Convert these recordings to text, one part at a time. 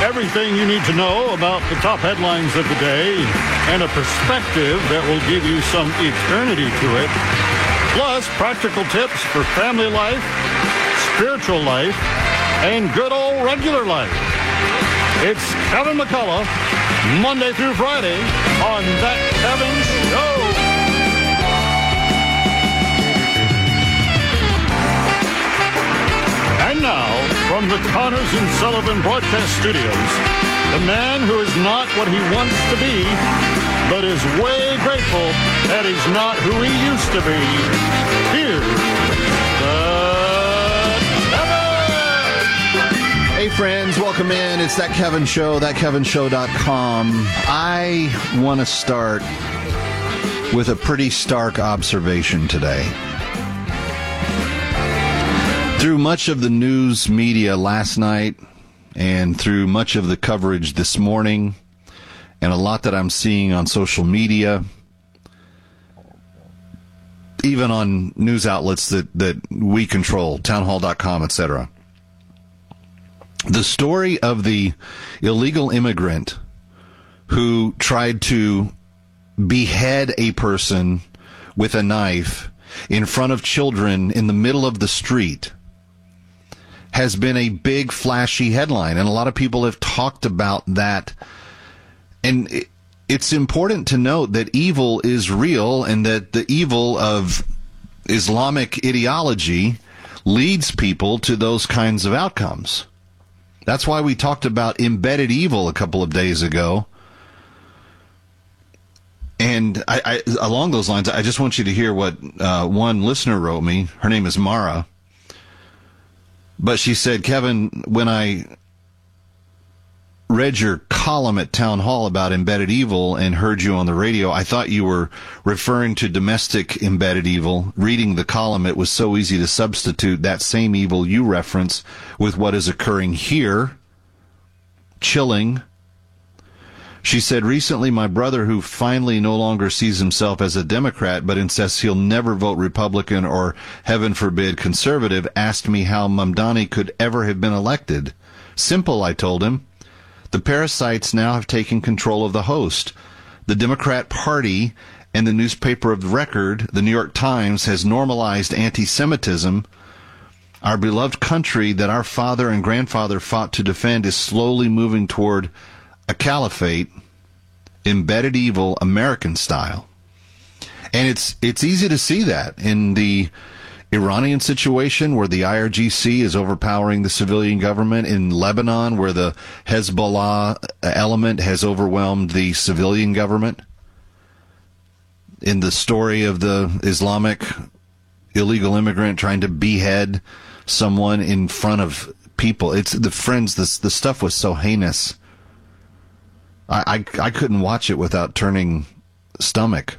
Everything you need to know about the top headlines of the day and a perspective that will give you some eternity to it. Plus, practical tips for family life, spiritual life, and good old regular life. It's Kevin McCullough, Monday through Friday on That Kevin Show. And now, from the Connors and Sullivan Broadcast Studios, the man who is not what he wants to be, but is way grateful that he's not who he used to be. Here's the Kevin! Hey friends, welcome in. It's That Kevin Show, thatkevinshow.com. I want to start with a pretty stark observation today. Through much of the news media last night and through much of the coverage this morning and a lot that I'm seeing on social media, even on news outlets that we control, townhall.com, etc., the story of the illegal immigrant who tried to behead a person with a knife in front of children in the middle of the street has been a big, flashy headline, and a lot of people have talked about that. And it's important to note that evil is real and that the evil of Islamic ideology leads people to those kinds of outcomes. That's why we talked about embedded evil a couple of days ago. And I along those lines, I just want you to hear what one listener wrote me. Her name is Mara. But she said, Kevin, when I read your column at Town Hall about embedded evil and heard you on the radio, I thought you were referring to domestic embedded evil. Reading the column, it was so easy to substitute that same evil you reference with what is occurring here. Chilling. She said, recently my brother, who finally no longer sees himself as a Democrat but insists he'll never vote Republican or, heaven forbid, conservative, asked me how Mamdani could ever have been elected. Simple, I told him. The parasites now have taken control of the host. The Democrat Party and the newspaper of record, the New York Times, has normalized anti-Semitism. Our beloved country that our father and grandfather fought to defend is slowly moving toward a caliphate, embedded evil, American style. And it's easy to see that in the Iranian situation where the IRGC is overpowering the civilian government, in Lebanon where the Hezbollah element has overwhelmed the civilian government, in the story of the Islamic illegal immigrant trying to behead someone in front of people. It's the stuff was so heinous. I couldn't watch it without turning stomach.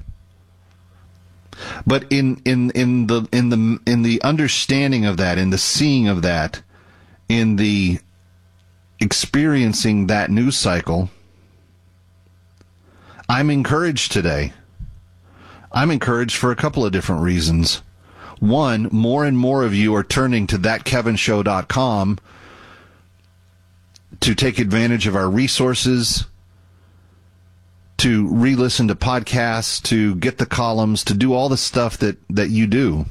But in the understanding of that, in the seeing of that, in the experiencing that news cycle, I'm encouraged today. I'm encouraged for a couple of different reasons. One, more and more of you are turning to thatkevinshow.com to take advantage of our resources, to re-listen to podcasts, to get the columns, to do all the stuff that you do.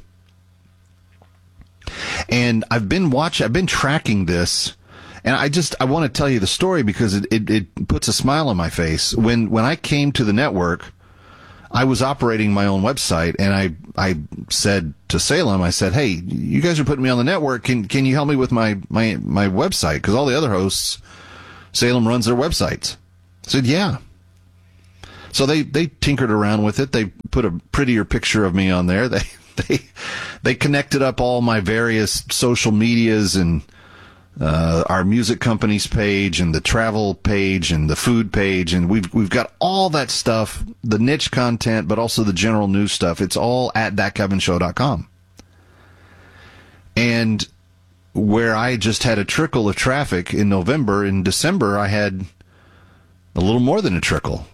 And I've been tracking this, and I want to tell you the story because it puts a smile on my face. When I came to the network, I was operating my own website, and I said to Salem, I said, hey, you guys are putting me on the network. Can you help me with my website? Because all the other hosts, Salem runs their websites. I said, yeah. So they tinkered around with it. They put a prettier picture of me on there. They connected up all my various social medias and our music company's page and the travel page and the food page, and we've got all that stuff, the niche content, but also the general news stuff. It's all at thatkevinshow.com. And where I just had a trickle of traffic in November, in December I had a little more than a trickle.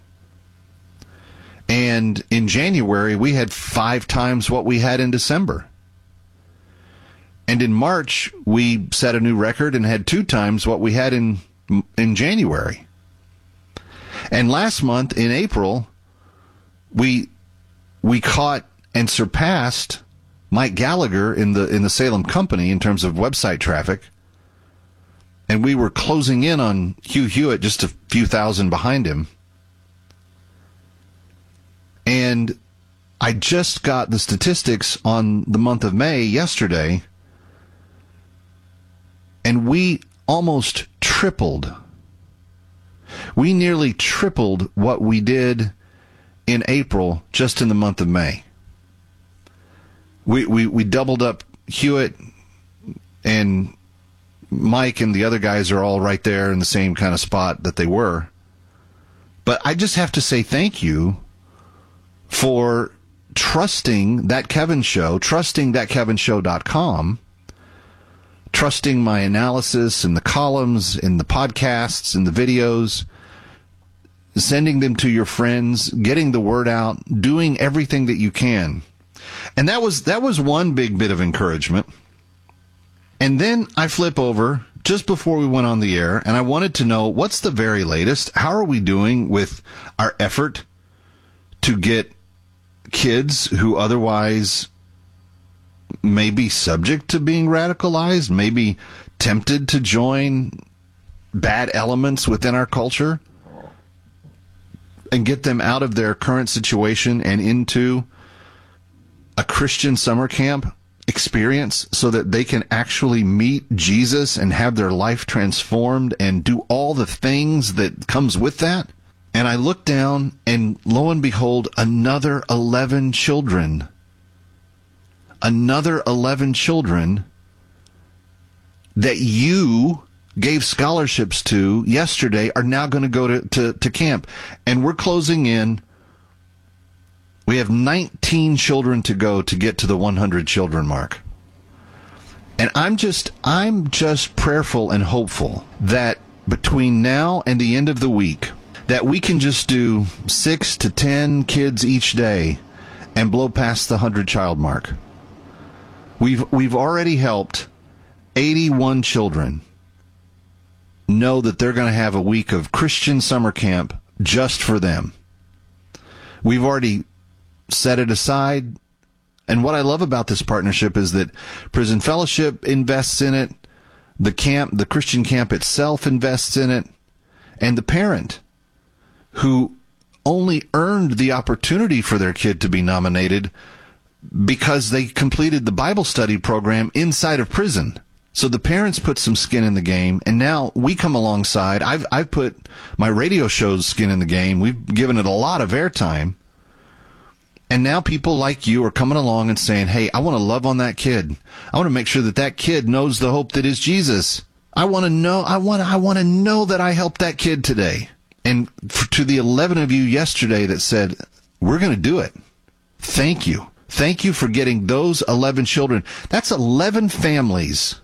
And in January, we had 5 times what we had in December. And in March, we set a new record and had 2 times what we had in in January. And last month, in April, we caught and surpassed Mike Gallagher in the Salem Company in terms of website traffic. And we were closing in on Hugh Hewitt, just a few thousand behind him. And I just got the statistics on the month of May yesterday, and we almost tripled. We nearly tripled what we did in April just in the month of May. We doubled up Hewitt, and Mike and the other guys are all right there in the same kind of spot that they were. But I just have to say thank you for trusting That Kevin Show, trusting thatkevinshow.com, trusting my analysis and the columns and the podcasts and the videos, sending them to your friends, getting the word out, doing everything that you can. And that was one big bit of encouragement. And then I flip over just before we went on the air, and I wanted to know, what's the very latest? How are we doing with our effort to get kids who otherwise may be subject to being radicalized, may be tempted to join bad elements within our culture, and get them out of their current situation and into a Christian summer camp experience so that they can actually meet Jesus and have their life transformed and do all the things that comes with that? And I looked down, and lo and behold, another 11 children. Another 11 children that you gave scholarships to yesterday are now going to go to camp. And we're closing in. We have 19 children to go to get to the 100 children mark. And I'm just prayerful and hopeful that between now and the end of the week, that we can just do 6 to 10 kids each day and blow past the 100 child mark. We've already helped 81 children know that they're going to have a week of Christian summer camp just for them. We've already set it aside. And what I love about this partnership is that Prison Fellowship invests in it, the Christian camp itself invests in it, and the parent who only earned the opportunity for their kid to be nominated because they completed the Bible study program inside of prison. So the parents put some skin in the game, and now we come alongside. I've put my radio show's skin in the game. We've given it a lot of airtime. And now people like you are coming along and saying, hey, I want to love on that kid. I want to make sure that kid knows the hope that is Jesus. I want to know that I helped that kid today. And to the 11 of you yesterday that said, we're going to do it. Thank you. Thank you for getting those 11 children. That's 11 families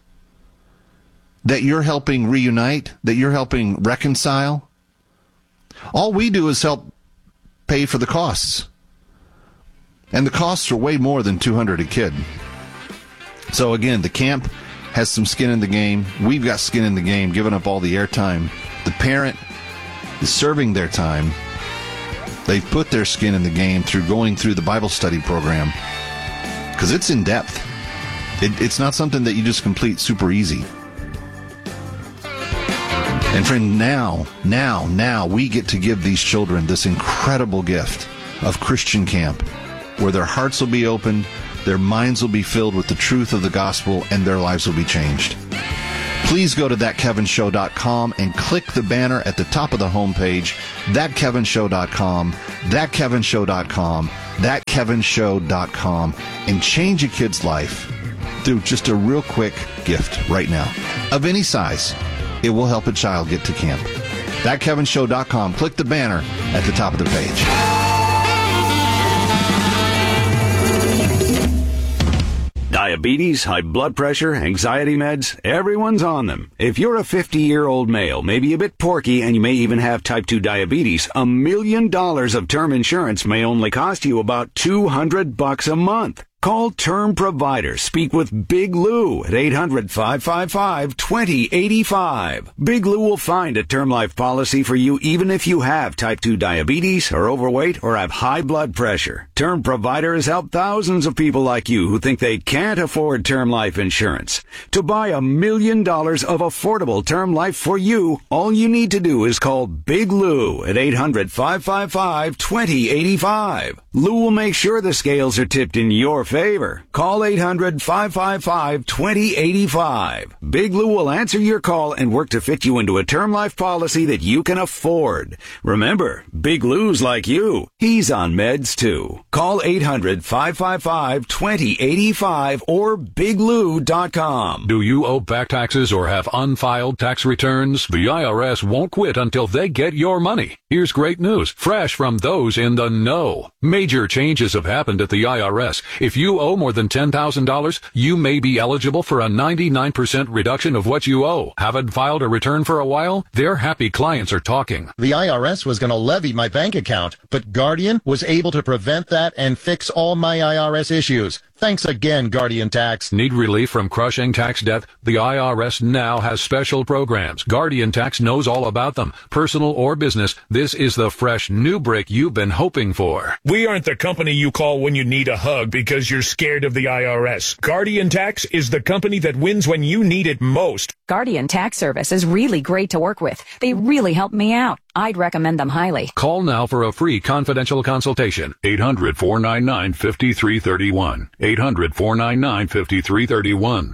that you're helping reunite, that you're helping reconcile. All we do is help pay for the costs. And the costs are way more than $200 a kid. So again, the camp has some skin in the game. We've got skin in the game, giving up all the airtime. The parent is serving their time. They've put their skin in the game through going through the Bible study program, because it's in depth. It's not something that you just complete super easy. And friend, now we get to give these children this incredible gift of Christian camp, where their hearts will be opened, their minds will be filled with the truth of the gospel, and their lives will be changed. Please go to thatkevinshow.com and click the banner at the top of the homepage, thatkevinshow.com, thatkevinshow.com, thatkevinshow.com, and change a kid's life through just a real quick gift right now. Of any size, it will help a child get to camp. Thatkevinshow.com. Click the banner at the top of the page. Diabetes, high blood pressure, anxiety meds, everyone's on them. If you're a 50-year-old male, maybe a bit porky, and you may even have type 2 diabetes, $1 million of term insurance may only cost you about $200 a month. Call Term Provider. Speak with Big Lou at 800-555-2085. Big Lou will find a term life policy for you even if you have type 2 diabetes, are overweight, or have high blood pressure. Term Provider has helped thousands of people like you who think they can't afford term life insurance. To buy $1 million of affordable term life for you, all you need to do is call Big Lou at 800-555-2085. Lou will make sure the scales are tipped in your favor. Call 800-555-2085. Big Lou will answer your call and work to fit you into a term life policy that you can afford. Remember, Big Lou's like you. He's on meds too. Call 800-555-2085 or biglou.com. Do you owe back taxes or have unfiled tax returns? The IRS won't quit until they get your money. Here's great news, fresh from those in the know. Major changes have happened at the IRS. If you owe more than $10,000, you may be eligible for a 99% reduction of what you owe. Haven't filed a return for a while? Their happy clients are talking. The IRS was going to levy my bank account, but Guardian was able to prevent that and fix all my IRS issues. Thanks again, Guardian Tax. Need relief from crushing tax debt? The IRS now has special programs. Guardian Tax knows all about them. Personal or business, this is the fresh new break you've been hoping for. We aren't the company you call when you need a hug because you're scared of the IRS. Guardian Tax is the company that wins when you need it most. Guardian Tax Service is really great to work with. They really help me out. I'd recommend them highly. Call now for a free confidential consultation. 800-499-5331. 800-499-5331.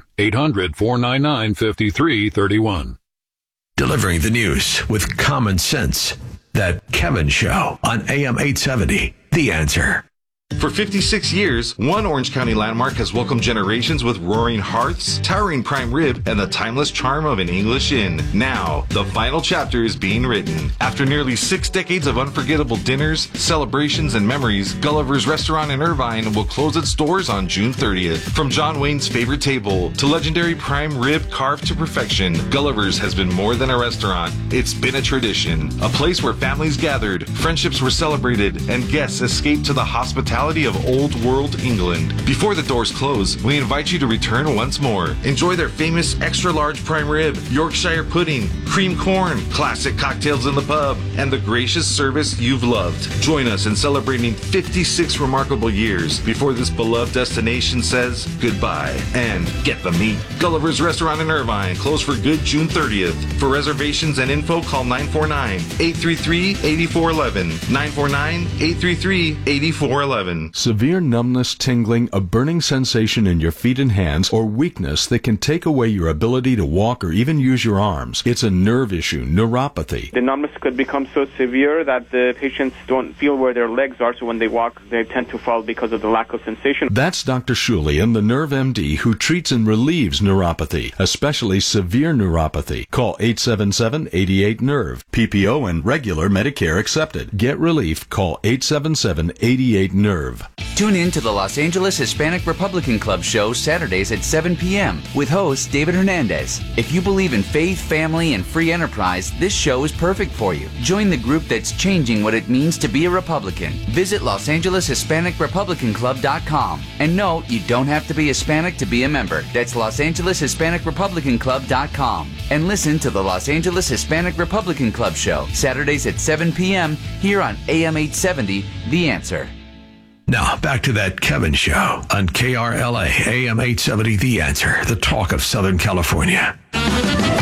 800-499-5331. Delivering the news with common sense. That Kevin Show on AM 870. The Answer. For 56 years, one Orange County landmark has welcomed generations with roaring hearths, towering prime rib, and the timeless charm of an English inn. Now, the final chapter is being written. After nearly 6 decades of unforgettable dinners, celebrations, and memories, Gulliver's Restaurant in Irvine will close its doors on June 30th. From John Wayne's favorite table to legendary prime rib carved to perfection, Gulliver's has been more than a restaurant. It's been a tradition, a place where families gathered, friendships were celebrated, and guests escaped to the hospitality of old world England. Before the doors close, we invite you to return once more. Enjoy their famous extra large prime rib, Yorkshire pudding, cream corn, classic cocktails in the pub, and the gracious service you've loved. Join us in celebrating 56 remarkable years before this beloved destination says goodbye. And get the meat. Gulliver's Restaurant in Irvine, closed for good June 30th. For reservations and info, call 949-833-8411. 949-833-8411. Severe numbness, tingling, a burning sensation in your feet and hands, or weakness that can take away your ability to walk or even use your arms. It's a nerve issue, neuropathy. The numbness could become so severe that the patients don't feel where their legs are, so when they walk, they tend to fall because of the lack of sensation. That's Dr. Shulian, the Nerve MD, who treats and relieves neuropathy, especially severe neuropathy. Call 877-88-NERVE. PPO and regular Medicare accepted. Get relief. Call 877-88-NERVE. Tune in to the Los Angeles Hispanic Republican Club show Saturdays at 7 p.m. with host David Hernandez. If you believe in faith, family, and free enterprise, this show is perfect for you. Join the group that's changing what it means to be a Republican. Visit LosAngelesHispanicRepublicanClub.com. And no, you don't have to be Hispanic to be a member. That's LosAngelesHispanicRepublicanClub.com. And listen to the Los Angeles Hispanic Republican Club show Saturdays at 7 p.m. here on AM 870, The Answer. Now, back to that Kevin Show on KRLA, AM 870, The Answer, the talk of Southern California.